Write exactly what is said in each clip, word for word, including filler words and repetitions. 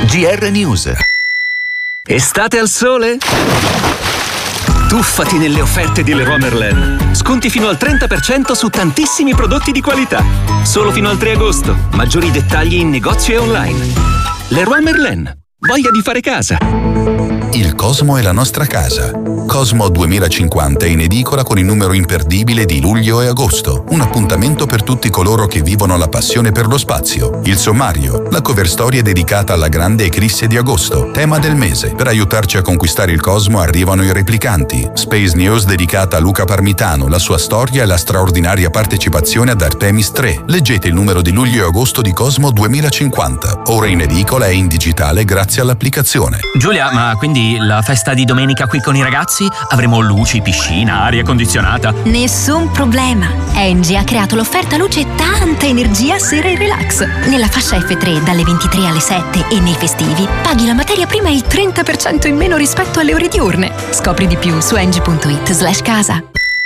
G R News. Estate al sole? Tuffati nelle offerte di Leroy Merlin. Sconti fino al trenta per cento su tantissimi prodotti di qualità. Solo fino al tre agosto. Maggiori dettagli in negozio e online. Leroy Merlin. Voglia di fare casa. Il Cosmo è la nostra casa. Cosmo duemilacinquanta è in edicola con il numero imperdibile di luglio e agosto. Un appuntamento per tutti coloro che vivono la passione per lo spazio. Il sommario, la cover story è dedicata alla grande eclisse di agosto, tema del mese. Per aiutarci a conquistare il Cosmo arrivano i replicanti. Space News dedicata a Luca Parmitano, la sua storia e la straordinaria partecipazione ad Artemis tre. Leggete il numero di luglio e agosto di Cosmo duemilacinquanta. Ora in edicola e in digitale grazie all'applicazione. Giulia, ma quindi la festa di domenica qui con i ragazzi? Avremo luci, piscina, aria condizionata? Nessun problema. Engie ha creato l'offerta luce e tanta energia sera e relax. Nella fascia F tre dalle ventitré alle sette e nei festivi paghi la materia prima il trenta per cento in meno rispetto alle ore diurne. Scopri di più su engie punto it slash casa.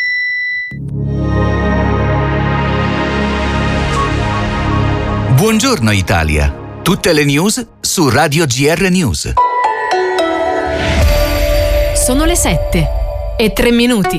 Buongiorno Italia. Tutte le news su Radio G R News. Sono le sette e tre minuti.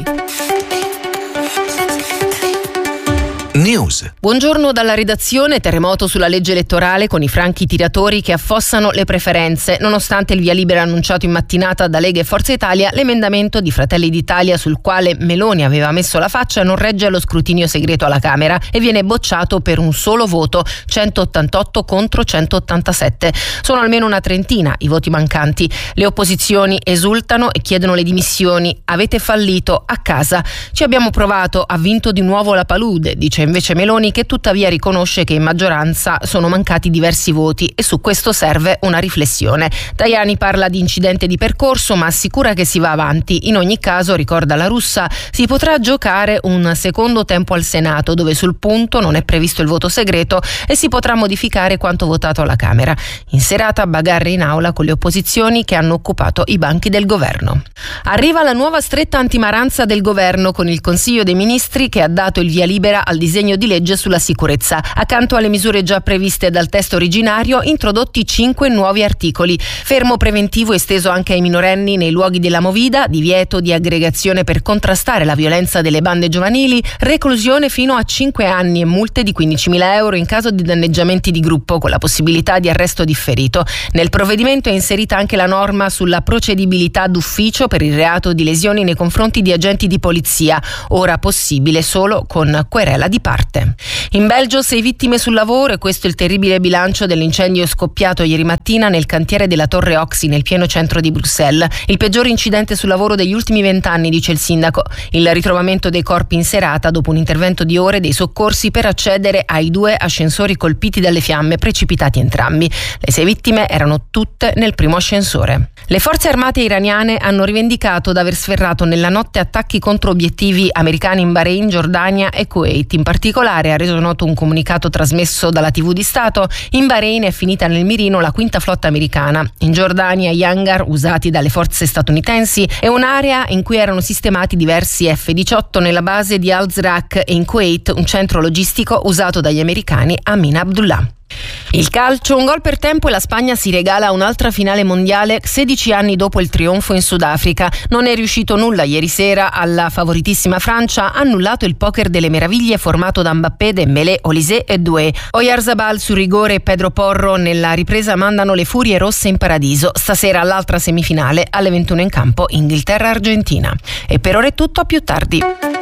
News. Buongiorno dalla redazione. Terremoto sulla legge elettorale con i franchi tiratori che affossano le preferenze. Nonostante il via libera annunciato in mattinata da Lega e Forza Italia, l'emendamento di Fratelli d'Italia sul quale Meloni aveva messo la faccia non regge allo scrutinio segreto alla Camera e viene bocciato per un solo voto, centottantotto contro centottantasette. Sono almeno una trentina i voti mancanti. Le opposizioni esultano e chiedono le dimissioni. Avete fallito, a casa. Ci abbiamo provato, ha vinto di nuovo la palude, dice invece Meloni, che tuttavia riconosce che in maggioranza sono mancati diversi voti e su questo serve una riflessione. Tajani parla di incidente di percorso ma assicura che si va avanti. In ogni caso, ricorda la Russa, si potrà giocare un secondo tempo al Senato dove sul punto non è previsto il voto segreto e si potrà modificare quanto votato alla Camera. In serata bagarre in aula con le opposizioni che hanno occupato i banchi del governo. Arriva la nuova stretta antimaranza del governo con il Consiglio dei Ministri che ha dato il via libera al disegno di legge sulla sicurezza. Accanto alle misure già previste dal testo originario, introdotti cinque nuovi articoli. Fermo preventivo esteso anche ai minorenni nei luoghi della movida, divieto di aggregazione per contrastare la violenza delle bande giovanili, reclusione fino a cinque anni e multe di quindicimila euro in caso di danneggiamenti di gruppo con la possibilità di arresto differito. Nel provvedimento è inserita anche la norma sulla procedibilità d'ufficio per il reato di lesioni nei confronti di agenti di polizia, ora possibile solo con querela di parte. In Belgio sei vittime sul lavoro e questo è il terribile bilancio dell'incendio scoppiato ieri mattina nel cantiere della Torre Oxy nel pieno centro di Bruxelles. Il peggior incidente sul lavoro degli ultimi vent'anni, dice il sindaco. Il ritrovamento dei corpi in serata dopo un intervento di ore dei soccorsi per accedere ai due ascensori colpiti dalle fiamme, precipitati entrambi. Le sei vittime erano tutte nel primo ascensore. Le forze armate iraniane hanno rivendicato d'aver sferrato nella notte attacchi contro obiettivi americani in Bahrain, Giordania e Kuwait. In particolare, ha reso noto un comunicato trasmesso dalla tivù di Stato, in Bahrain è finita nel mirino la quinta flotta americana. In Giordania gli hangar usati dalle forze statunitensi e un'area in cui erano sistemati diversi F diciotto nella base di Al-Zraq e in Kuwait un centro logistico usato dagli americani Amin Abdullah. Il calcio, un gol per tempo e la Spagna si regala un'altra finale mondiale sedici anni dopo il trionfo in Sudafrica. Non è riuscito nulla ieri sera alla favoritissima Francia, ha annullato il poker delle meraviglie formato da Mbappé, Dembélé, Olise e Doué. Oyarzabal su rigore e Pedro Porro nella ripresa mandano le furie rosse in paradiso. Stasera all'altra semifinale alle ventuno in campo Inghilterra-Argentina. E per ora è tutto, a più tardi.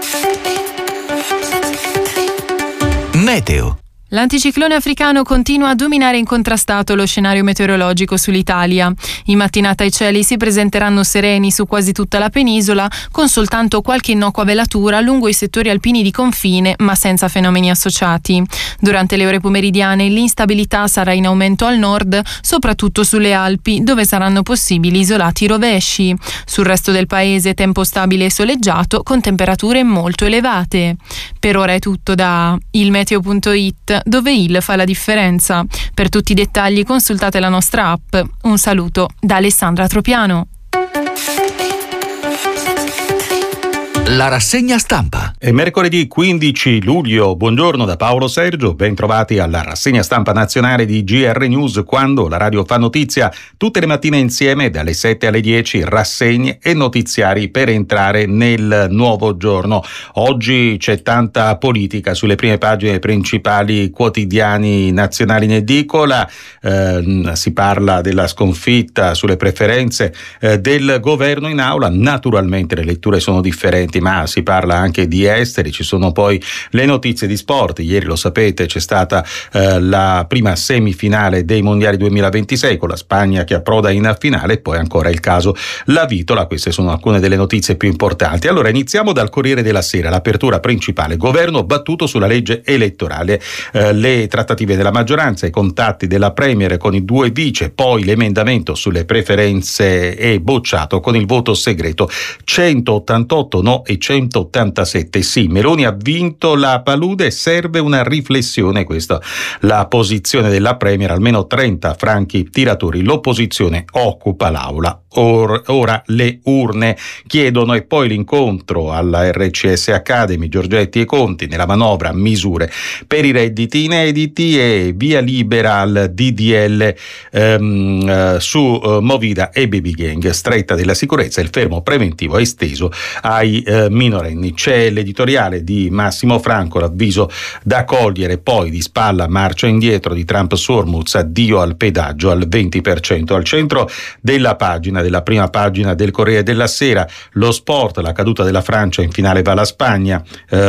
Meteo. L'anticiclone africano continua a dominare incontrastato lo scenario meteorologico sull'Italia. In mattinata i cieli si presenteranno sereni su quasi tutta la penisola, con soltanto qualche innocua velatura lungo i settori alpini di confine, ma senza fenomeni associati. Durante le ore pomeridiane l'instabilità sarà in aumento al nord, soprattutto sulle Alpi, dove saranno possibili isolati rovesci. Sul resto del paese tempo stabile e soleggiato, con temperature molto elevate. Per ora è tutto da ilmeteo punto it, dove il fa la differenza. Per tutti i dettagli consultate la nostra app. Un saluto da Alessandra Tropiano. La rassegna stampa. È mercoledì quindici luglio, buongiorno da Paolo Sergio, ben trovati alla rassegna stampa nazionale di G R News, quando la radio fa notizia tutte le mattine insieme dalle sette alle dieci, rassegne e notiziari per entrare nel nuovo giorno. Oggi c'è tanta politica sulle prime pagine dei principali quotidiani nazionali in edicola, eh, si parla della sconfitta sulle preferenze eh, del governo in aula, naturalmente le letture sono differenti, ma si parla anche di esteri, ci sono poi le notizie di sport. Ieri, lo sapete, c'è stata eh, la prima semifinale dei mondiali duemilaventisei con la Spagna che approda in finale, e poi ancora il caso La Vitola. Queste sono alcune delle notizie più importanti. Allora iniziamo dal Corriere della Sera, l'apertura principale: governo battuto sulla legge elettorale, eh, le trattative della maggioranza, i contatti della Premier con i due vice, poi l'emendamento sulle preferenze è bocciato con il voto segreto, centottantotto no e centottantasette sì. Meloni ha vinto la palude, serve una riflessione, questa la posizione della Premier, almeno trenta franchi tiratori, l'opposizione occupa l'aula. Or, ora le urne chiedono, e poi l'incontro alla R C S Academy, Giorgetti e Conti, nella manovra misure per i redditi inediti e via libera al D D L ehm, su uh, Movida e Baby Gang, stretta della sicurezza, il fermo preventivo esteso ai eh, minorenni. C'è l'editoriale di Massimo Franco, l'avviso da cogliere, poi di spalla marcia indietro di Trump su Hormuz, addio al pedaggio al venti per cento. Al centro della pagina, della prima pagina del Corriere della Sera, lo sport, la caduta della Francia, in finale va la Spagna,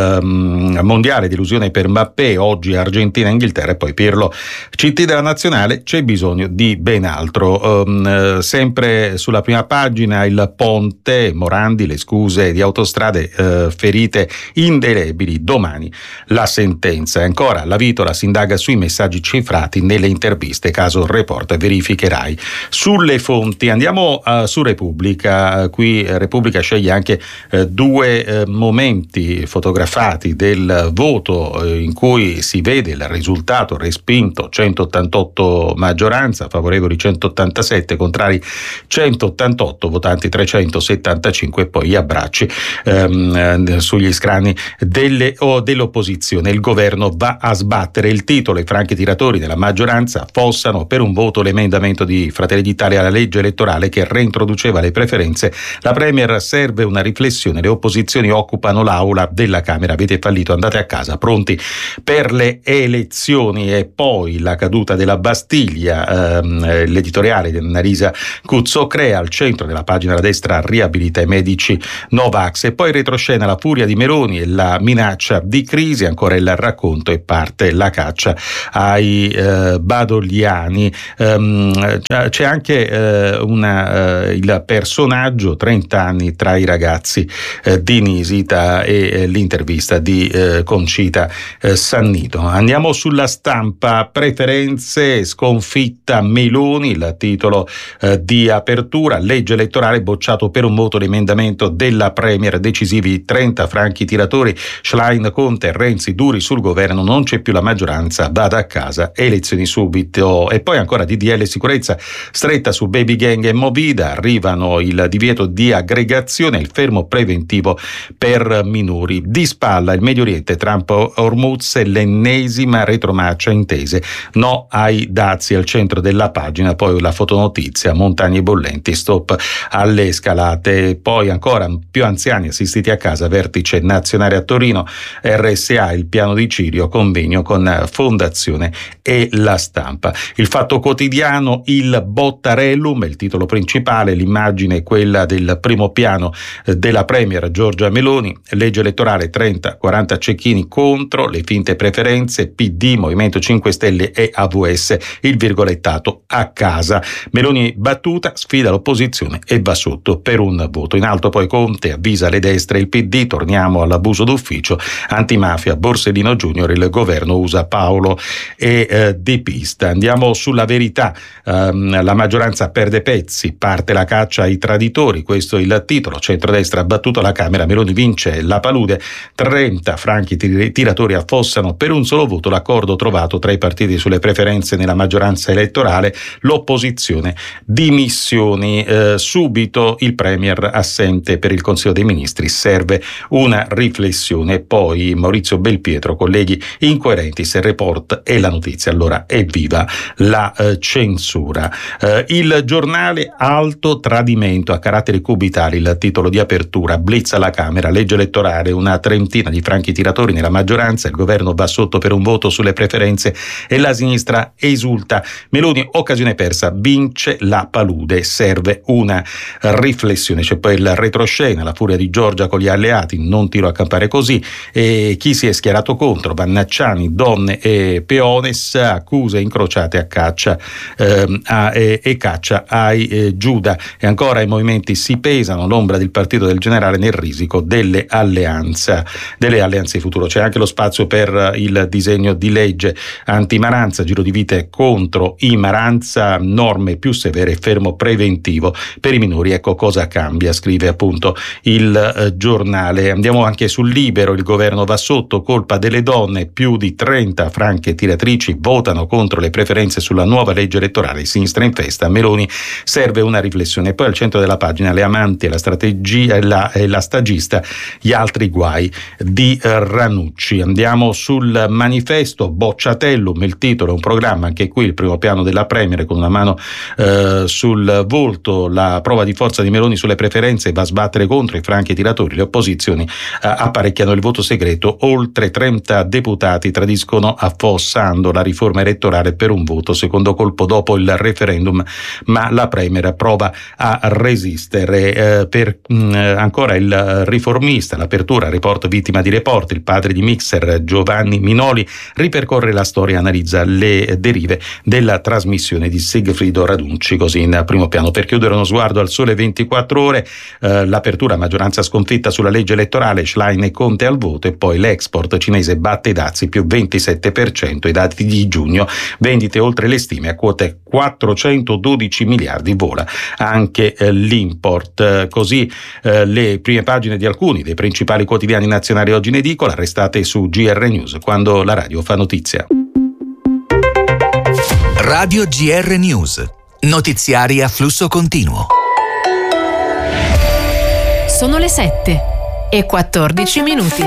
ehm, mondiale delusione per Mbappé, oggi Argentina e Inghilterra, e poi Pirlo, C T della nazionale, c'è bisogno di ben altro. Ehm, sempre sulla prima pagina il ponte, Morandi, le scuse di Autostrade, eh, ferite indelebili, domani la sentenza. E ancora La Vitola, si indaga sui messaggi cifrati nelle interviste, caso Report, verifiche Rai. Sulle fonti andiamo uh, su Repubblica, qui eh, Repubblica sceglie anche eh, due eh, momenti fotografati del voto eh, in cui si vede il risultato: respinto centottantotto, maggioranza, favorevoli centottantasette, contrari centottantotto, votanti trecentosettantacinque, e poi gli abbracci ehm, sugli scranni delle, o dell'opposizione. Il governo va a sbattere, il titolo: i franchi tiratori della maggioranza fossano per un voto l'emendamento di Fratelli d'Italia alla legge elettorale che reintroduceva le preferenze. La Premier, serve una riflessione, le opposizioni occupano l'aula della Camera, avete fallito, andate a casa, pronti per le elezioni. E poi la caduta della Bastiglia, ehm, l'editoriale di Annalisa Cuzzo, crea al centro della pagina, la destra riabilita i medici Novax. E poi retroscena, la furia di Meloni e la minaccia di crisi, ancora il racconto e parte la caccia ai eh, badogliani. Um, c'è anche eh, una, eh, il personaggio, trenta anni tra i ragazzi eh, di Nisita, e eh, l'intervista di eh, Concita eh, Sannito. Andiamo sulla Stampa, preferenze, sconfitta Meloni, il titolo eh, di apertura: legge elettorale bocciato per un voto l'emendamento della Premier, decisivi trenta franchi tiratori, Schlein, Conte, Renzi duri sul governo, non c'è più la maggioranza, vada a casa, elezioni subito. E poi ancora D D L sicurezza, stretta su Baby Gang e Movida, arrivano il divieto di aggregazione, il fermo preventivo per minori. Di spalla il Medio Oriente, Trump Hormuz, l'ennesima retromarcia, intese no ai dazi, al centro della pagina. Poi la fotonotizia: montagne bollenti, stop alle scalate. Poi ancora più anziani assistiti a casa, vertice nazionale a Torino, R S A, il piano di Cirio, convegno con Fondazione e La Stampa. Il Fatto Quotidiano, il Bottarellum, il titolo principale, l'immagine è quella del primo piano della Premier Giorgia Meloni, legge elettorale trenta quaranta cecchini contro le finte preferenze, P D, Movimento cinque Stelle e A V S, il virgolettato a casa. Meloni battuta, sfida l'opposizione e va sotto per un voto. In alto poi Conte avvisa le destre e il P D, torniamo all'abuso d'ufficio, antimafia, Borsellino Junior, il governo usa Paolo e eh, De Pista. Andiamo sulla Verità, um, la maggioranza perde pezzi, parte la caccia ai traditori, questo è il titolo. Centrodestra ha battuto la Camera, Meloni vince la palude, trenta franchi tiratori affossano per un solo voto l'accordo trovato tra i partiti sulle preferenze nella maggioranza elettorale, l'opposizione dimissioni. Eh, subito il Premier assente per il Consiglio dei Ministri ministri. Serve una riflessione. Poi Maurizio Belpietro, colleghi incoerenti se il report è la notizia, allora evviva la eh, censura. Eh, il giornale Alto tradimento a caratteri cubitali, il titolo di apertura, blitz alla Camera, legge elettorale, una trentina di franchi tiratori nella maggioranza, il governo va sotto per un voto sulle preferenze e la sinistra esulta. Meloni, occasione persa, vince la palude, serve una riflessione. C'è poi il retroscena, la furia di Giorgia con gli alleati, non tiro a campare così, e chi si è schierato contro, Vannacciani, donne e peones, accuse incrociate a caccia eh, a, e, e caccia ai eh, Giuda. E ancora i movimenti si pesano, l'ombra del partito del generale nel risico delle alleanze delle alleanze di futuro. C'è anche lo spazio per il disegno di legge anti-Maranza, giro di vite contro i Maranza, norme più severe, fermo preventivo per i minori. Ecco cosa cambia, scrive appunto il eh, giornale. Andiamo anche sul Libero, il governo va sotto, colpa delle donne, più di trenta franche tiratrici votano contro le preferenze sulla nuova legge elettorale, sinistra in festa, Meloni, serve una riflessione. Poi al centro della pagina le amanti e la strategia e la, e la stagista, gli altri guai di Ranucci. Andiamo sul Manifesto, Bocciatellum, il titolo, un programma, anche qui il primo piano della Premier con una mano eh, sul volto, la prova di forza di Meloni sulle preferenze, va a sbattere contro i franchi tiratori, le opposizioni eh, apparecchiano il voto segreto, oltre trenta deputati tradiscono affossando la riforma elettorale per un voto, secondo colpo dopo il referendum, ma la Premier prova a resistere. Eh, per mh, ancora il riformista, l'apertura, report vittima di report, il padre di Mixer Giovanni Minoli ripercorre la storia, analizza le derive della trasmissione di Sigfrido Ranucci, così in primo piano. Per chiudere uno sguardo al Sole ventiquattro ore, eh, l'apertura, maggioranza sconfitta sulla legge elettorale, Schlein e Conte al voto, e poi l'export cinese batte i dazi, più ventisette per cento, i dati di giugno, vendite oltre le stime a quote quattrocentododici miliardi, vola anche eh, l'import. Eh, così eh, le prime pagine di alcuni dei principali quotidiani nazionali oggi in edicola, restate su G R News, quando la radio fa notizia. Radio G R News, notiziari a flusso continuo. Sono le sette e quattordici minuti.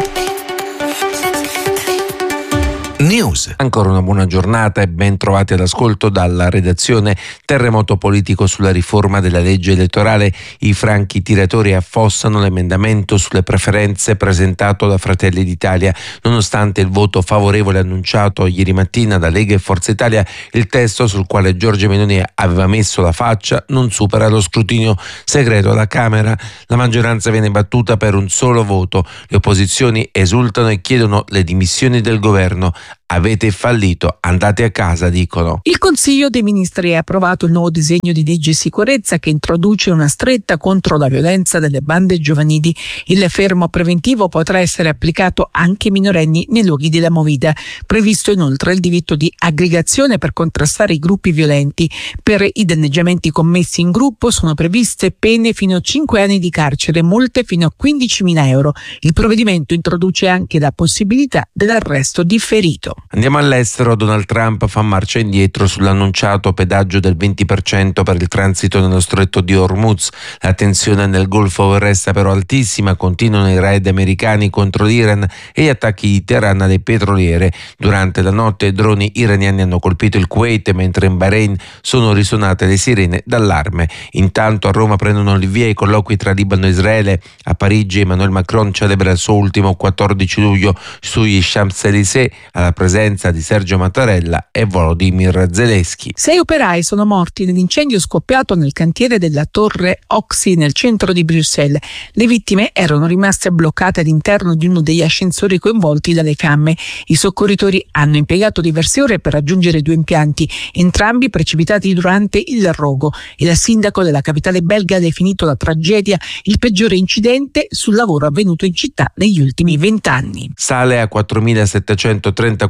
News. Ancora una buona giornata e ben trovati all'ascolto dalla redazione. Terremoto politico sulla riforma della legge elettorale. I franchi tiratori affossano l'emendamento sulle preferenze presentato da Fratelli d'Italia. Nonostante il voto favorevole annunciato ieri mattina da Lega e Forza Italia, il testo sul quale Giorgia Meloni aveva messo la faccia non supera lo scrutinio segreto alla Camera. La maggioranza viene battuta per un solo voto. Le opposizioni esultano e chiedono le dimissioni del governo. Avete fallito, andate a casa, dicono. Il Consiglio dei Ministri ha approvato il nuovo disegno di legge sicurezza che introduce una stretta contro la violenza delle bande giovanili. Il fermo preventivo potrà essere applicato anche ai minorenni nei luoghi della movida. Previsto inoltre il diritto di aggregazione per contrastare i gruppi violenti. Per i danneggiamenti commessi in gruppo sono previste pene fino a cinque anni di carcere, multe fino a quindicimila euro. Il provvedimento introduce anche la possibilità dell'arresto differito. Andiamo all'estero. Donald Trump fa marcia indietro sull'annunciato pedaggio del venti per cento per il transito nello stretto di Hormuz. La tensione nel Golfo resta però altissima, continuano i raid americani contro l'Iran e gli attacchi di Teheran alle petroliere. Durante la notte droni iraniani hanno colpito il Kuwait, mentre in Bahrain sono risuonate le sirene d'allarme. Intanto a Roma prendono il via i colloqui tra Libano e Israele. A Parigi Emmanuel Macron celebra il suo ultimo quattordici luglio sugli Champs-Élysées alla presenza di Sergio Mattarella e Volodymyr Zelensky. Sei operai sono morti nell'incendio scoppiato nel cantiere della torre Oxy nel centro di Bruxelles. Le vittime erano rimaste bloccate all'interno di uno degli ascensori coinvolti dalle fiamme. I soccorritori hanno impiegato diverse ore per raggiungere due impianti, entrambi precipitati durante il rogo. Il sindaco della capitale belga ha definito la tragedia il peggiore incidente sul lavoro avvenuto in città negli ultimi vent'anni. Sale a quattromilasettecentotrentaquattro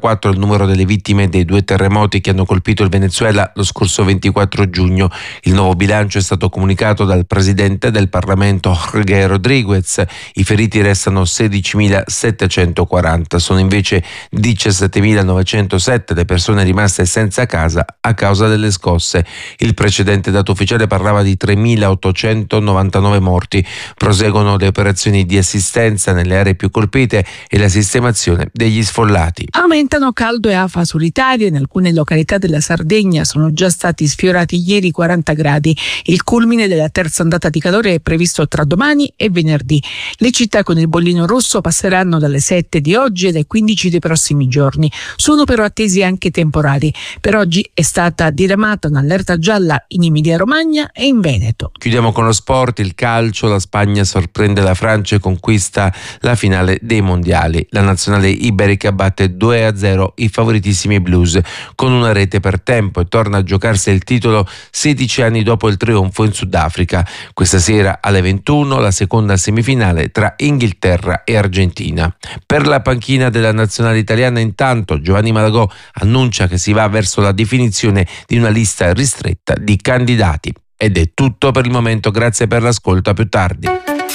settantaquattro il numero delle vittime dei due terremoti che hanno colpito il Venezuela lo scorso ventiquattro giugno. Il nuovo bilancio è stato comunicato dal presidente del Parlamento Jorge Rodriguez. I feriti restano sedicimilasettecentoquaranta, sono invece diciassettemilanovecentosette le persone rimaste senza casa a causa delle scosse. Il precedente dato ufficiale parlava di tremilaottocentonovantanove morti. Proseguono le operazioni di assistenza nelle aree più colpite e la sistemazione degli sfollati. Aumentano caldo e afa sull'Italia. In alcune località della Sardegna sono già stati sfiorati ieri quaranta gradi. Il culmine della terza ondata di calore è previsto tra domani e venerdì. Le città con il bollino rosso passeranno dalle sette di oggi e dai quindici dei prossimi giorni. Sono però attesi anche temporali. Per oggi è stata diramata un'allerta gialla in Emilia-Romagna e in Veneto. Chiudiamo con lo sport, il calcio. La Spagna sorprende la Francia e conquista la finale dei mondiali. La nazionale iberica batte due a zero i favoritissimi blues con una rete per tempo e torna a giocarsi il titolo sedici anni dopo il trionfo in Sudafrica. Questa sera alle ventuno la seconda semifinale tra Inghilterra e Argentina. Per la panchina della nazionale italiana intanto Giovanni Malagò annuncia che si va verso la definizione di una lista ristretta di candidati. Ed è tutto per il momento, grazie per l'ascolto, a più tardi.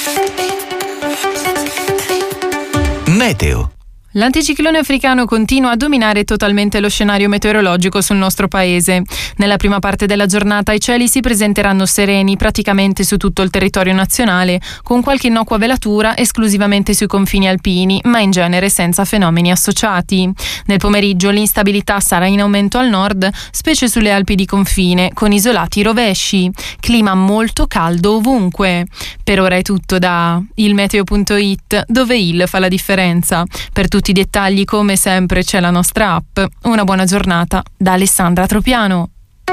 Meteo. L'anticiclone africano continua a dominare totalmente lo scenario meteorologico sul nostro paese. Nella prima parte della giornata i cieli si presenteranno sereni praticamente su tutto il territorio nazionale, con qualche innocua velatura esclusivamente sui confini alpini, ma in genere senza fenomeni associati. Nel pomeriggio l'instabilità sarà in aumento al nord, specie sulle Alpi di confine, con isolati rovesci. Clima molto caldo ovunque. Per ora è tutto da il meteo punto it, dove il fa la differenza. Per tutti i dettagli, come sempre, c'è la nostra app. Una buona giornata da Alessandra Tropiano.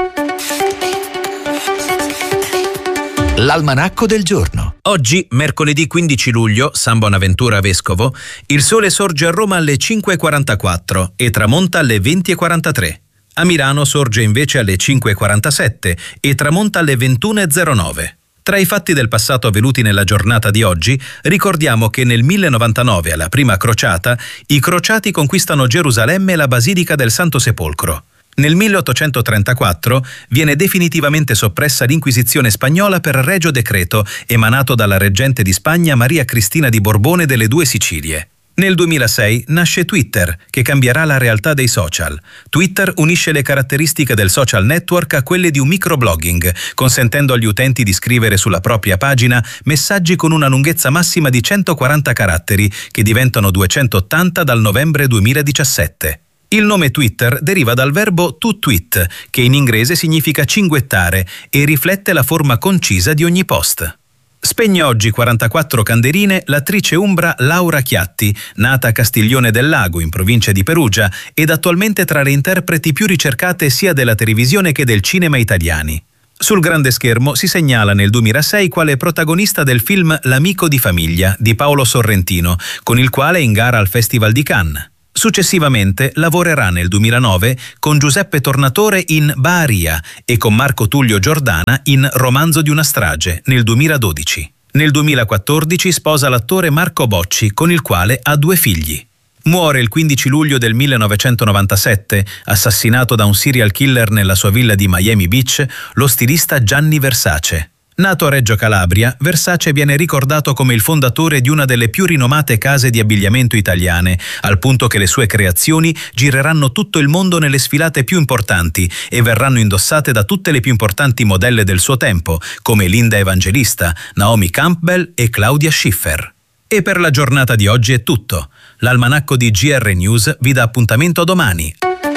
L'almanacco del giorno. Oggi, mercoledì quindici luglio, San Bonaventura Vescovo, il sole sorge a Roma alle cinque e quarantaquattro e tramonta alle venti e quarantatré. A Milano sorge invece alle cinque e quarantasette e tramonta alle ventuno e zero nove. Tra i fatti del passato avvenuti nella giornata di oggi, ricordiamo che nel millenovantanove, alla prima crociata, i crociati conquistano Gerusalemme e la Basilica del Santo Sepolcro. Nel milleottocentotrentaquattro viene definitivamente soppressa l'Inquisizione spagnola per regio decreto emanato dalla reggente di Spagna Maria Cristina di Borbone delle Due Sicilie. Nel duemilasei nasce Twitter, che cambierà la realtà dei social. Twitter unisce le caratteristiche del social network a quelle di un microblogging, consentendo agli utenti di scrivere sulla propria pagina messaggi con una lunghezza massima di centoquaranta caratteri, che diventano duecentottanta dal novembre duemiladiciassette. Il nome Twitter deriva dal verbo to tweet, che in inglese significa cinguettare e riflette la forma concisa di ogni post. Spegne oggi quarantaquattro candeline l'attrice umbra Laura Chiatti, nata a Castiglione del Lago in provincia di Perugia ed attualmente tra le interpreti più ricercate sia della televisione che del cinema italiani. Sul grande schermo si segnala nel duemilasei quale protagonista del film L'amico di famiglia di Paolo Sorrentino, con il quale è in gara al Festival di Cannes. Successivamente lavorerà nel duemilanove con Giuseppe Tornatore in Baharia e con Marco Tullio Giordana in Romanzo di una strage nel duemiladodici. Nel duemilaquattordici sposa l'attore Marco Bocci, con il quale ha due figli. Muore il quindici luglio del millenovecentonovantasette, assassinato da un serial killer nella sua villa di Miami Beach, lo stilista Gianni Versace. Nato a Reggio Calabria, Versace viene ricordato come il fondatore di una delle più rinomate case di abbigliamento italiane, al punto che le sue creazioni gireranno tutto il mondo nelle sfilate più importanti e verranno indossate da tutte le più importanti modelle del suo tempo, come Linda Evangelista, Naomi Campbell e Claudia Schiffer. E per la giornata di oggi è tutto. L'almanacco di G R News vi dà appuntamento domani.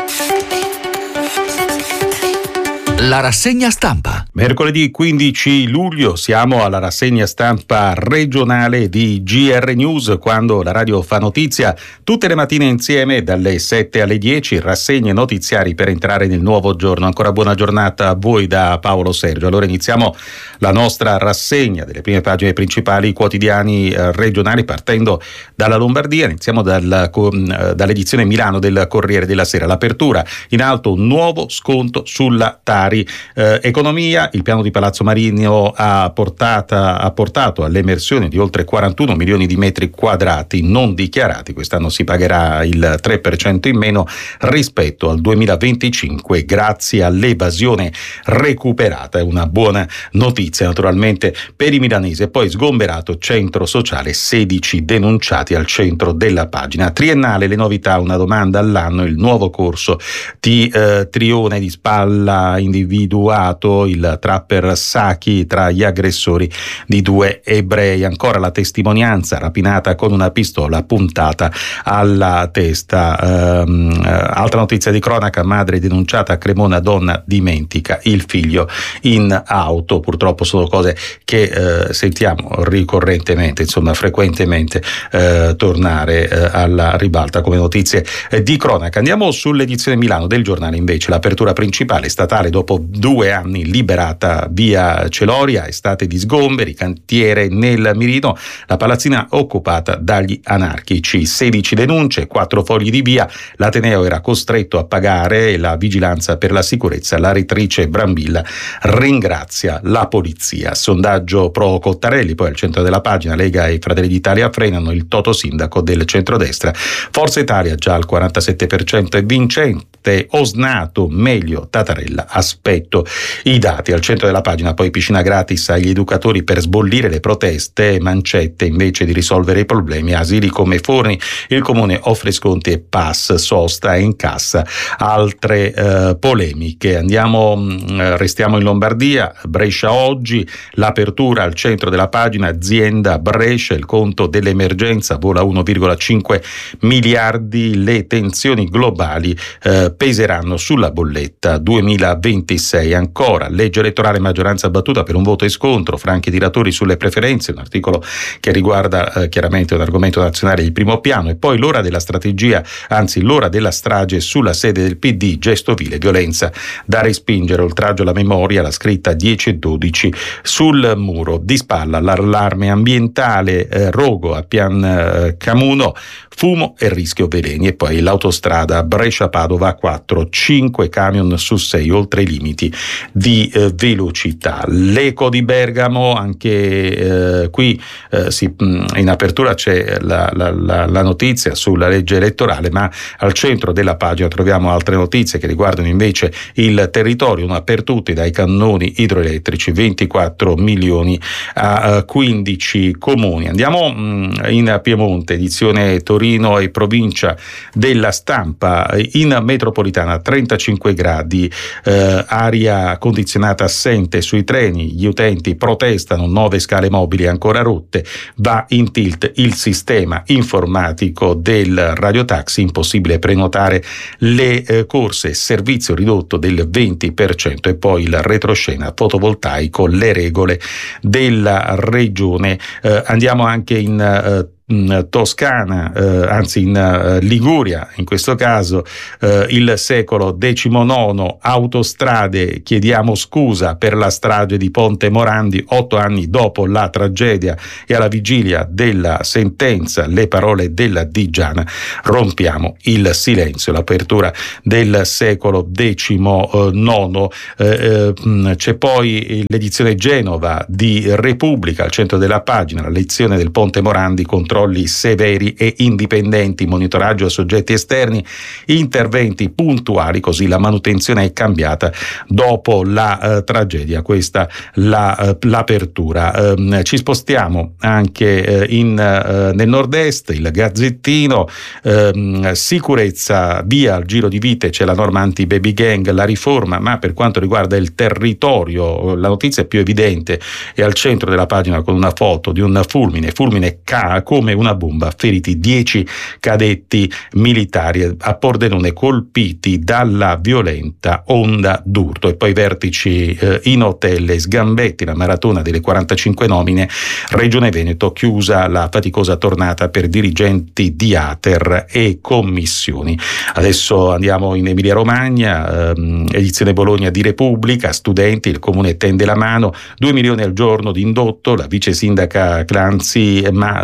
La rassegna stampa. Mercoledì quindici luglio siamo alla rassegna stampa regionale di G R News, quando la radio fa notizia tutte le mattine insieme dalle sette alle dieci, rassegne notiziari per entrare nel nuovo giorno. Ancora buona giornata a voi da Paolo Sergio. Allora iniziamo la nostra rassegna delle prime pagine principali quotidiani eh, regionali, partendo dalla Lombardia. Iniziamo dal, con, dall'edizione Milano del Corriere della Sera. L'apertura in alto, un nuovo sconto sulla Tari. titolari. Eh, economia, il piano di Palazzo Marino ha, portata, ha portato all'emersione di oltre quarantuno milioni di metri quadrati non dichiarati. Quest'anno si pagherà il tre per cento in meno rispetto al duemilaventicinque grazie all'evasione recuperata. È una buona notizia naturalmente per i milanesi. E poi sgomberato centro sociale, sedici denunciati al centro della pagina. Triennale, le novità, una domanda all'anno, il nuovo corso di eh, Trione di Spalla individuato il trapper Saki tra gli aggressori di due ebrei. Ancora la testimonianza, rapinata con una pistola puntata alla testa. Ehm, altra notizia di cronaca, madre denunciata a Cremona, donna dimentica il figlio in auto. Purtroppo sono cose che eh, sentiamo ricorrentemente, insomma frequentemente eh, tornare eh, alla ribalta come notizie eh, di cronaca. Andiamo sull'edizione Milano del Giornale invece. L'apertura principale statale dopo due anni liberata via Celoria, estate di sgomberi, cantiere nel mirino, la palazzina occupata dagli anarchici, sedici denunce, quattro fogli di via, l'Ateneo era costretto a pagare e la vigilanza per la sicurezza, la rettrice Brambilla ringrazia la polizia. Sondaggio pro Cottarelli, poi al centro della pagina, Lega e Fratelli d'Italia frenano il toto sindaco del centrodestra, Forza Italia già al quarantasette per cento è vincente, Osnato meglio Tattarella, aspetto i dati. Al centro della pagina poi piscina gratis agli educatori per sbollire le proteste, mancette invece di risolvere i problemi, asili come Forni, il comune offre sconti e pass, sosta e incassa altre eh, polemiche. Andiamo, mh, restiamo in Lombardia, Brescia oggi, l'apertura al centro della pagina, azienda Brescia, il conto dell'emergenza vola uno virgola cinque miliardi, le tensioni globali eh, peseranno sulla bolletta duemilaventisei. Ancora, legge elettorale, maggioranza battuta per un voto e scontro, franchi tiratori sulle preferenze, un articolo che riguarda eh, chiaramente un argomento nazionale di primo piano. E poi l'ora della strategia, anzi l'ora della strage sulla sede del P D, gesto vile, violenza da respingere, oltraggio alla memoria, la scritta dieci e dodici sul muro. Di spalla l'allarme ambientale, eh, rogo a Pian eh, Camuno, fumo e rischio veleni. E poi l'autostrada Brescia-Padova a quattro, cinque camion su sei oltre i limiti di eh, velocità. L'Eco di Bergamo, anche eh, qui eh, si, in apertura c'è la, la, la, la notizia sulla legge elettorale, ma al centro della pagina troviamo altre notizie che riguardano invece il territorio, una per tutti, dai cannoni idroelettrici, ventiquattro milioni a quindici comuni. Andiamo in Piemonte, edizione Torino e provincia della Stampa. In metropolitana trentacinque gradi, eh, aria condizionata assente sui treni, gli utenti protestano, nove scale mobili ancora rotte, va in tilt il sistema informatico del radiotaxi, impossibile prenotare le eh, corse, servizio ridotto del venti per cento. E poi il retroscena fotovoltaico, le regole della regione. Eh, andiamo anche in eh, in Toscana, eh, anzi in uh, Liguria, in questo caso eh, il secolo diciannove, autostrade, chiediamo scusa per la strage di Ponte Morandi, otto anni dopo la tragedia e alla vigilia della sentenza, le parole della Digiana, rompiamo il silenzio. L'apertura del secolo diciannove. Eh, eh, c'è poi l'edizione Genova di Repubblica, al centro della pagina, la lezione del Ponte Morandi, controlli severi e indipendenti, monitoraggio a soggetti esterni, interventi puntuali, così la manutenzione è cambiata dopo la eh, tragedia. Questa la, eh, l'apertura. Eh, ci spostiamo anche eh, in, eh, nel nord-est, il Gazzettino, eh, sicurezza via al giro di vite, c'è la norma anti-baby gang, la riforma, ma per quanto riguarda il territorio la notizia più evidente è al centro della pagina con una foto di un fulmine, fulmine ca come una bomba, feriti dieci cadetti militari a Pordenone colpiti dalla violenta onda d'urto. E poi vertici eh, in hotel e sgambetti, la maratona delle quarantacinque nomine, Regione Veneto chiusa la faticosa tornata per dirigenti di Ater e commissioni. Adesso andiamo in Emilia Romagna, ehm, edizione Bologna di Repubblica, studenti, il comune tende la mano, due milioni al giorno di indotto, la vice sindaca Clanzi, ma noi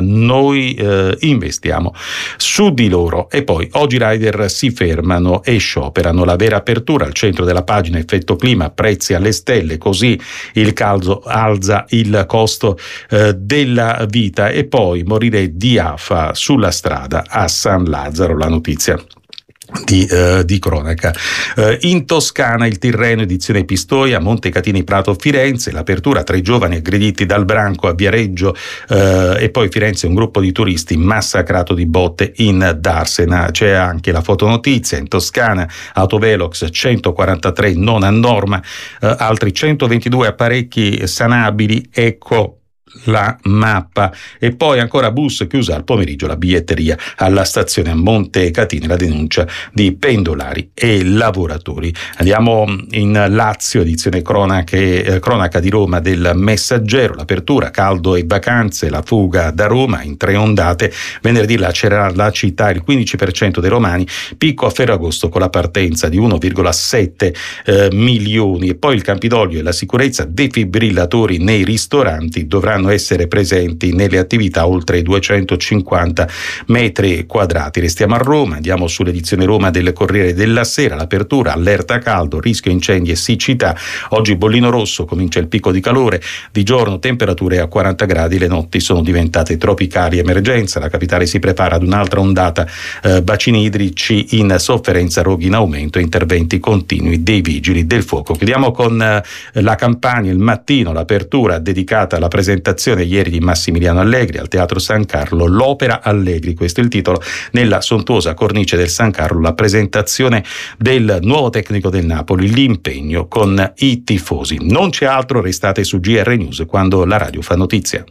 noi eh, investiamo su di loro. E poi oggi i rider si fermano e scioperano. La vera apertura al centro della pagina, effetto clima, prezzi alle stelle, così il caldo alza il costo eh, della vita. E poi morire di afa sulla strada a San Lazzaro, la notizia Di, uh, di cronaca. Uh, in Toscana il Tirreno, edizione Pistoia, Montecatini, Prato, Firenze, l'apertura, tre giovani aggrediti dal branco a Viareggio, uh, e poi Firenze, un gruppo di turisti massacrato di botte in Darsena. C'è anche la fotonotizia. In Toscana Autovelox centoquarantatré non a norma, uh, altri centoventidue apparecchi sanabili, ecco la mappa. E poi ancora bus chiusa al pomeriggio la biglietteria alla stazione a Montecatini, la denuncia di pendolari e lavoratori. Andiamo in Lazio, edizione cronache, eh, cronaca di Roma del Messaggero, l'apertura, caldo e vacanze, la fuga da Roma in tre ondate, venerdì lacererà la città il quindici per cento dei romani, picco a Ferragosto con la partenza di uno virgola sette eh, milioni. E poi il Campidoglio e la sicurezza, defibrillatori nei ristoranti dovranno essere presenti nelle attività oltre i duecentocinquanta metri quadrati. Restiamo a Roma, andiamo sull'edizione Roma del Corriere della Sera, l'apertura, allerta caldo, rischio incendi e siccità. Oggi bollino rosso, comincia il picco di calore, di giorno temperature a quaranta gradi, le notti sono diventate tropicali. Emergenza, la capitale si prepara ad un'altra ondata, eh, bacini idrici in sofferenza, roghi in aumento, interventi continui dei vigili del fuoco. Chiudiamo con eh, la Campania, il Mattino, l'apertura dedicata alla presentazione ieri di Massimiliano Allegri al Teatro San Carlo, l'Opera Allegri, questo è il titolo. Nella sontuosa cornice del San Carlo la presentazione del nuovo tecnico del Napoli, l'impegno con i tifosi. Non c'è altro, restate su G R News quando la radio fa notizia.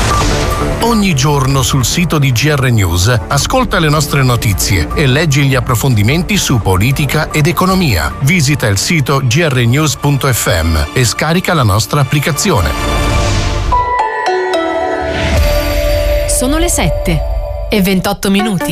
Ogni giorno sul sito di G R News ascolta le nostre notizie e leggi gli approfondimenti su politica ed economia. Visita il sito g r news punto f m e scarica la nostra applicazione. Sono le sette e ventotto minuti.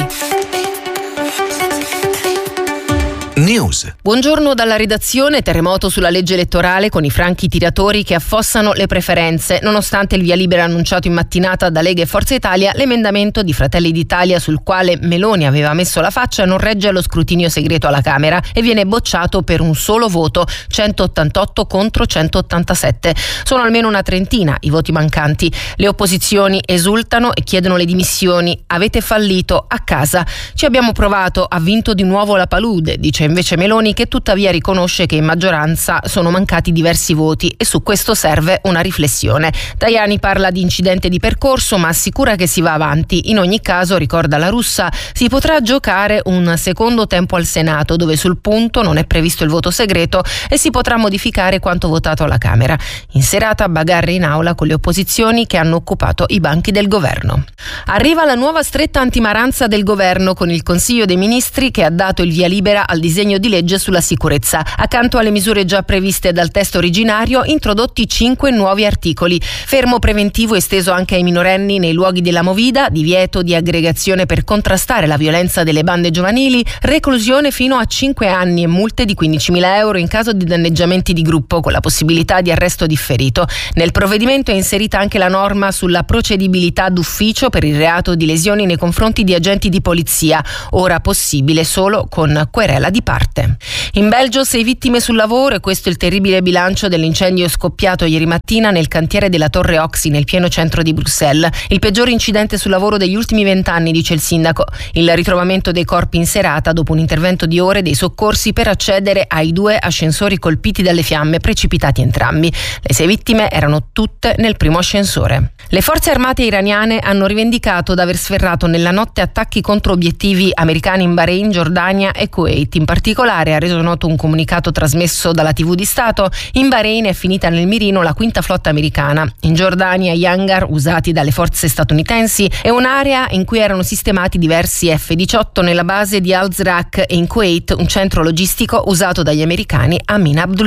News. Buongiorno dalla redazione. Terremoto sulla legge elettorale con i franchi tiratori che affossano le preferenze. Nonostante il via libera annunciato in mattinata da Lega e Forza Italia, l'emendamento di Fratelli d'Italia sul quale Meloni aveva messo la faccia non regge allo scrutinio segreto alla Camera e viene bocciato per un solo voto, centottantotto contro centottantasette. Sono almeno una trentina i voti mancanti. Le opposizioni esultano e chiedono le dimissioni. Avete fallito, a casa. Ci abbiamo provato, ha vinto di nuovo la palude, dice invece Meloni, che tuttavia riconosce che in maggioranza sono mancati diversi voti e su questo serve una riflessione. Tajani parla di incidente di percorso ma assicura che si va avanti. In ogni caso, ricorda la Russa, si potrà giocare un secondo tempo al Senato dove sul punto non è previsto il voto segreto e si potrà modificare quanto votato alla Camera. In serata bagarre in aula con le opposizioni che hanno occupato i banchi del governo. Arriva la nuova stretta antimaranza del governo con il Consiglio dei Ministri che ha dato il via libera al disegno di legge sulla sicurezza. Accanto alle misure già previste dal testo originario, introdotti cinque nuovi articoli. Fermo preventivo esteso anche ai minorenni nei luoghi della movida, divieto di aggregazione per contrastare la violenza delle bande giovanili, reclusione fino a cinque anni e multe di quindicimila euro in caso di danneggiamenti di gruppo, con la possibilità di arresto differito. Nel provvedimento è inserita anche la norma sulla procedibilità d'ufficio per il reato di lesioni nei confronti di agenti di polizia, ora possibile solo con querela di parte. In Belgio sei vittime sul lavoro e questo è il terribile bilancio dell'incendio scoppiato ieri mattina nel cantiere della Torre Oxy nel pieno centro di Bruxelles. Il peggior incidente sul lavoro degli ultimi vent'anni, dice il sindaco. Il ritrovamento dei corpi in serata dopo un intervento di ore dei soccorsi per accedere ai due ascensori colpiti dalle fiamme, precipitati entrambi. Le sei vittime erano tutte nel primo ascensore. Le forze armate iraniane hanno rivendicato d'aver sferrato nella notte attacchi contro obiettivi americani in Bahrain, Giordania e Kuwait. In particolare, ha reso noto un comunicato trasmesso dalla tivù di Stato, in Bahrain è finita nel mirino la quinta flotta americana. In Giordania gli hangar usati dalle forze statunitensi e un'area in cui erano sistemati diversi F diciotto nella base di Al-Zraq e in Kuwait un centro logistico usato dagli americani Amin Abdullah.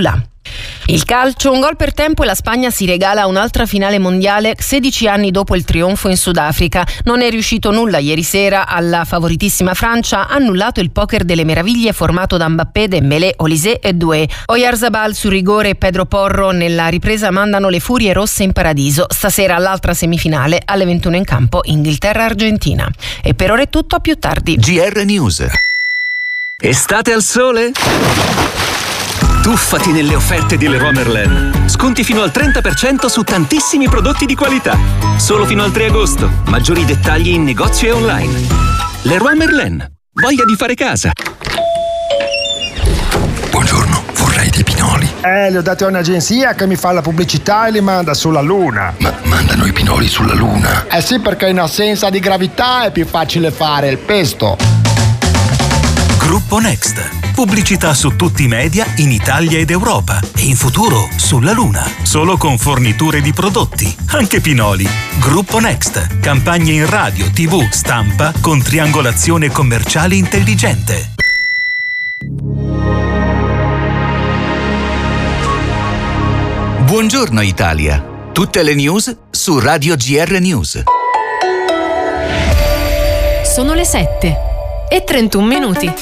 Il calcio, un gol per tempo e la Spagna si regala un'altra finale mondiale sedici anni dopo il trionfo in Sudafrica. Non è riuscito nulla ieri sera alla favoritissima Francia, ha annullato il poker delle meraviglie formato da Mbappé, Dembélé, Olise e Doué. Oyarzabal su rigore e Pedro Porro nella ripresa mandano le furie rosse in paradiso. Stasera all'altra semifinale alle ventuno in campo Inghilterra-Argentina. E per ora è tutto, a più tardi. G R News. Estate al sole? Tuffati nelle offerte di Leroy Merlin. Sconti fino al trenta per cento su tantissimi prodotti di qualità. Solo fino al tre agosto. Maggiori dettagli in negozio e online. Leroy Merlin. Voglia di fare casa. Buongiorno, vorrei dei pinoli. Eh, li ho dati a un'agenzia che mi fa la pubblicità e li manda sulla Luna. Ma mandano i pinoli sulla Luna? Eh sì, perché in assenza di gravità è più facile fare il pesto. Gruppo Next. Pubblicità su tutti i media in Italia ed Europa e in futuro sulla Luna. Solo con forniture di prodotti, anche pinoli. Gruppo Next. Campagne in radio, tivù, stampa con triangolazione commerciale intelligente. Buongiorno Italia. Tutte le news su Radio G R News. Sono le sette e trentuno minuti.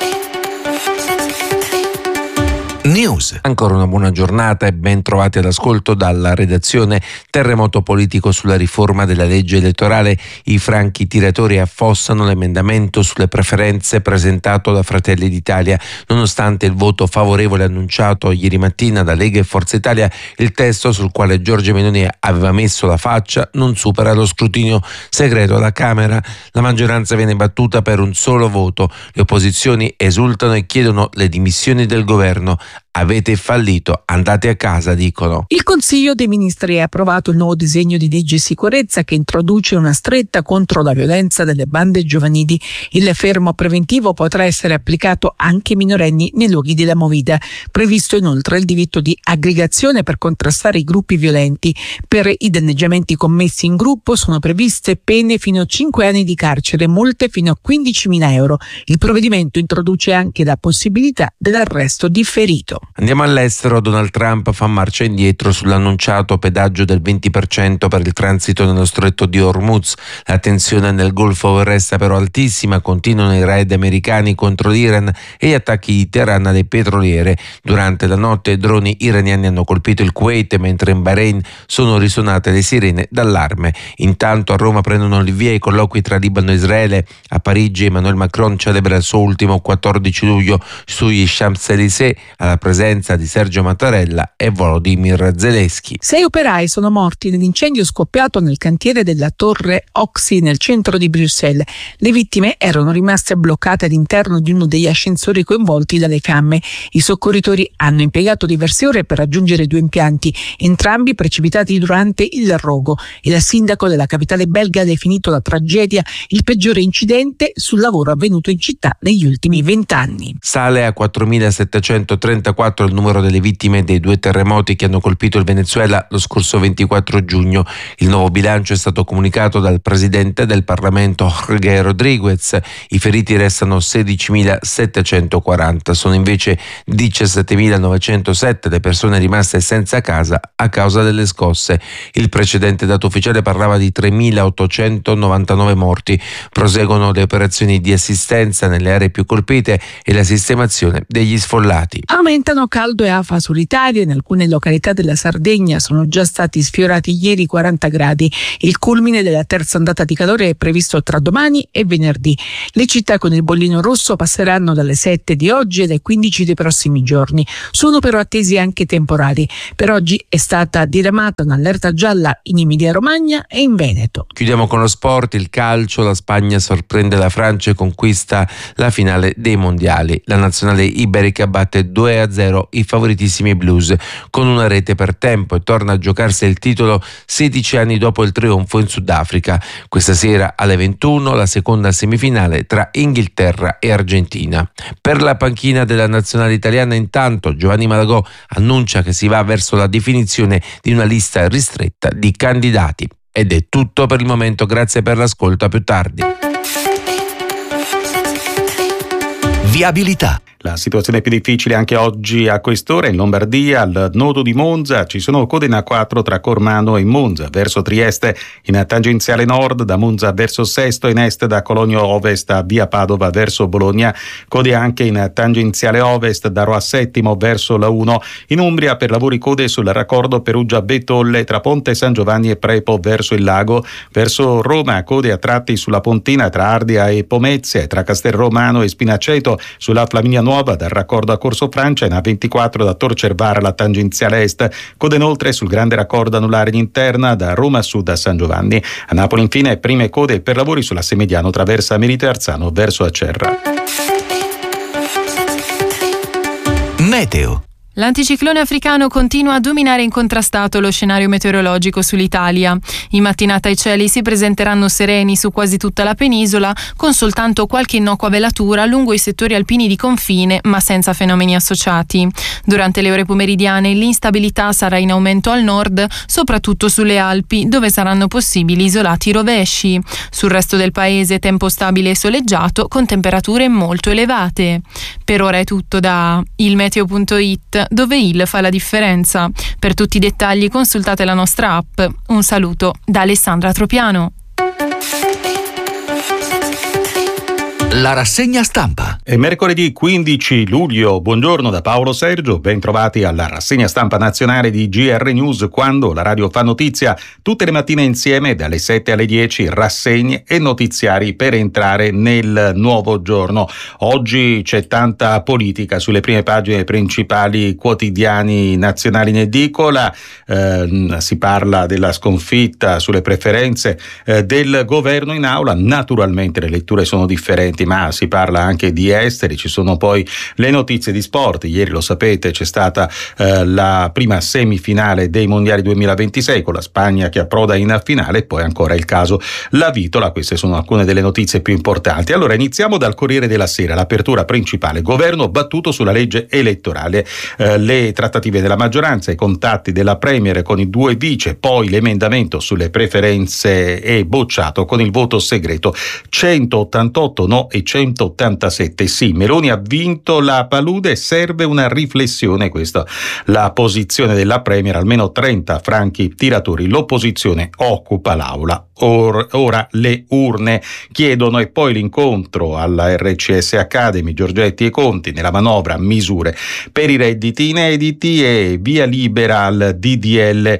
News. Ancora una buona giornata e ben trovati all'ascolto dalla redazione. Terremoto politico sulla riforma della legge elettorale. I franchi tiratori affossano l'emendamento sulle preferenze presentato da Fratelli d'Italia. Nonostante il voto favorevole annunciato ieri mattina da Lega e Forza Italia, il testo sul quale Giorgia Meloni aveva messo la faccia non supera lo scrutinio segreto alla Camera. La maggioranza viene battuta per un solo voto. Le opposizioni esultano e chiedono le dimissioni del governo. Avete fallito, andate a casa, dicono. Il Consiglio dei Ministri ha approvato il nuovo disegno di legge sicurezza che introduce una stretta contro la violenza delle bande giovanili. Il fermo preventivo potrà essere applicato anche ai minorenni nei luoghi della movida. Previsto inoltre il diritto di aggregazione per contrastare i gruppi violenti. Per i danneggiamenti commessi in gruppo sono previste pene fino a cinque anni di carcere, multe fino a quindicimila euro. Il provvedimento introduce anche la possibilità dell'arresto differito. Andiamo all'estero. Donald Trump fa marcia indietro sull'annunciato pedaggio del venti per cento per il transito nello stretto di Hormuz. La tensione nel Golfo resta però altissima, continuano i raid americani contro l'Iran e gli attacchi di Teheran alle petroliere. Durante la notte droni iraniani hanno colpito il Kuwait, mentre in Bahrain sono risuonate le sirene d'allarme. Intanto a Roma prendono il via i colloqui tra Libano e Israele. A Parigi Emmanuel Macron celebra il suo ultimo quattordici luglio sugli Champs-Élysées alla presenza di Sergio Mattarella e Volodymyr Zelensky. Sei operai sono morti nell'incendio scoppiato nel cantiere della torre Oxy nel centro di Bruxelles. Le vittime erano rimaste bloccate all'interno di uno degli ascensori coinvolti dalle fiamme. I soccorritori hanno impiegato diverse ore per raggiungere due impianti, entrambi precipitati durante il rogo. Il sindaco della capitale belga ha definito la tragedia il peggiore incidente sul lavoro avvenuto in città negli ultimi vent'anni. Sale a quattromilasettecentotrentaquattro il numero delle vittime dei due terremoti che hanno colpito il Venezuela lo scorso ventiquattro giugno. Il nuovo bilancio è stato comunicato dal presidente del Parlamento Jorge Rodriguez. I feriti restano sedicimilasettecentoquaranta, sono invece diciassettemilanovecentosette le persone rimaste senza casa a causa delle scosse. Il precedente dato ufficiale parlava di tremilaottocentonovantanove morti. Proseguono le operazioni di assistenza nelle aree più colpite e la sistemazione degli sfollati. Aumentano caldo e afa sull'Italia. In alcune località della Sardegna sono già stati sfiorati ieri quaranta gradi. Il culmine della terza ondata di calore è previsto tra domani e venerdì. Le città con il bollino rosso passeranno dalle sette di oggi e dai quindici dei prossimi giorni. Sono però attesi anche temporali. Per oggi è stata diramata un'allerta gialla in Emilia-Romagna e in Veneto. Chiudiamo con lo sport, il calcio. La Spagna sorprende la Francia e conquista la finale dei mondiali. La nazionale iberica batte due a zero i favoritissimi blues con una rete per tempo e torna a giocarsi il titolo sedici anni dopo il trionfo in Sudafrica. Questa sera alle ventuno la seconda semifinale tra Inghilterra e Argentina. Per la panchina della nazionale italiana intanto Giovanni Malagò annuncia che si va verso la definizione di una lista ristretta di candidati. Ed è tutto per il momento, grazie per l'ascolto, a più tardi. Viabilità. La situazione più difficile anche oggi a quest'ora in Lombardia, al nodo di Monza, ci sono code in A quattro tra Cormano e Monza, verso Trieste in tangenziale nord, da Monza verso Sesto, in est da Cologno Ovest a via Padova verso Bologna, code anche in tangenziale ovest da Roma Settimo verso la uno, in Umbria per lavori code sul raccordo Perugia-Betolle tra Ponte San Giovanni e Prepo verso il lago, verso Roma code a tratti sulla Pontina tra Ardea e Pomezia, tra Castelromano e Spinaceto sulla Flaminia Nuova dal raccordo a Corso Francia, in A ventiquattro da Tor Cervara alla tangenziale est, code inoltre sul grande raccordo anulare in interna da Roma Sud a San Giovanni. A Napoli infine prime code per lavori sull'asse mediano traversa Meritearzano verso Acerra. Meteo. L'anticiclone africano continua a dominare incontrastato lo scenario meteorologico sull'Italia. In mattinata i cieli si presenteranno sereni su quasi tutta la penisola, con soltanto qualche innocua velatura lungo i settori alpini di confine, ma senza fenomeni associati. Durante le ore pomeridiane l'instabilità sarà in aumento al nord, soprattutto sulle Alpi, dove saranno possibili isolati rovesci. Sul resto del paese tempo stabile e soleggiato, con temperature molto elevate. Per ora è tutto da ilmeteo punto it, dove il fa la differenza. Per tutti i dettagli consultate la nostra app. Un saluto da Alessandra Tropiano. La rassegna stampa. È mercoledì quindici luglio, buongiorno da Paolo Sergio, ben trovati alla rassegna stampa nazionale di G R News, quando la radio fa notizia, tutte le mattine insieme dalle sette alle dieci, rassegne e notiziari per entrare nel nuovo giorno. Oggi c'è tanta politica sulle prime pagine dei principali quotidiani nazionali in edicola, eh, si parla della sconfitta sulle preferenze eh, del governo in aula, naturalmente le letture sono differenti, ma si parla anche di esteri, ci sono poi le notizie di sport. Ieri, lo sapete, c'è stata eh, la prima semifinale dei mondiali duemilaventisei con la Spagna che approda in finale, e poi ancora il caso La Vitola. Queste sono alcune delle notizie più importanti. Allora iniziamo dal Corriere della Sera, l'apertura principale: governo battuto sulla legge elettorale, eh, le trattative della maggioranza, i contatti della Premier con i due vice, poi l'emendamento sulle preferenze è bocciato con il voto segreto, centottantotto no e centottantasette sì. Meloni ha vinto la palude, serve una riflessione, questa la posizione della Premier, almeno trenta franchi tiratori, l'opposizione occupa l'aula. Or, ora le urne chiedono, e poi l'incontro alla R C S Academy, Giorgetti e Conti, nella manovra misure per i redditi inediti e via libera al D D L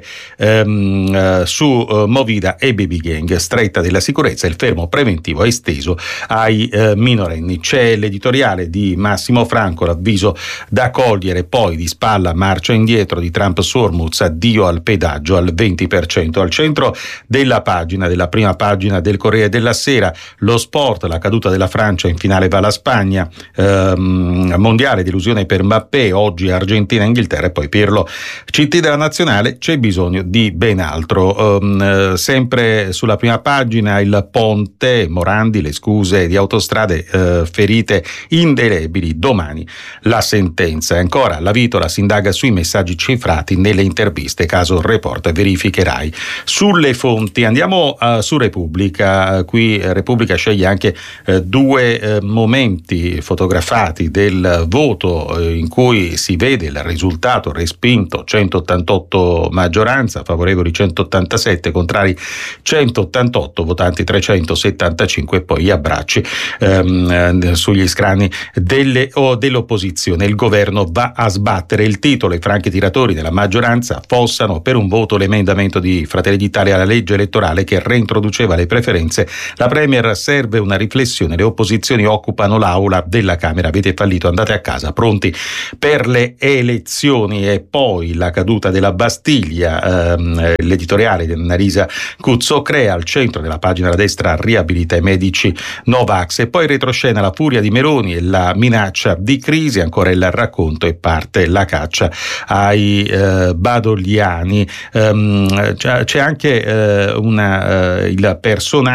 ehm, su uh, Movida e Baby Gang, stretta della sicurezza, il fermo preventivo esteso ai eh, minorenni. C'è l'editoriale di Massimo Franco, l'avviso da cogliere, poi di spalla marcia indietro di Trump su Hormuz, addio al pedaggio al venti per cento. Al centro della pagina, della prima pagina del Corriere della Sera, lo sport, la caduta della Francia, in finale va la Spagna, ehm, mondiale delusione per Mbappé, oggi Argentina e Inghilterra, e poi Pirlo C T della nazionale, c'è bisogno di ben altro. Ehm, sempre sulla prima pagina il ponte, Morandi, le scuse di autostrade, eh, ferite indelebili, domani la sentenza. E ancora La Vitola, si indaga sui messaggi cifrati nelle interviste, caso Report, verifiche Rai. Sulle fonti andiamo uh, su Repubblica, qui eh, Repubblica sceglie anche eh, due eh, momenti fotografati del voto eh, in cui si vede il risultato: respinto centottantotto, maggioranza, favorevoli centottantasette, contrari centottantotto, votanti trecentosettantacinque, e poi gli abbracci ehm, sugli scranni delle, o dell'opposizione. Il governo va a sbattere, il titolo: i franchi tiratori della maggioranza fossano per un voto l'emendamento di Fratelli d'Italia alla legge elettorale che reintroduceva le preferenze. La Premier, serve una riflessione, le opposizioni occupano l'aula della Camera, avete fallito, andate a casa, pronti per le elezioni. E poi la caduta della Bastiglia, ehm, l'editoriale di Annalisa Cuzzo, crea al centro della pagina la destra riabilita i medici Novax, e poi retroscena la furia di Meloni e la minaccia di crisi, ancora il racconto e parte la caccia ai eh, badogliani. Um, c'è, c'è anche eh, una, eh, il personaggio